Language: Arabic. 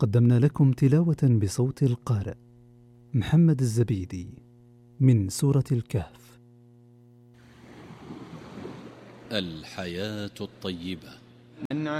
قدمنا لكم تلاوة بصوت القارئ محمد الزبيدي من سورة الكهف. الحياة الطيبة.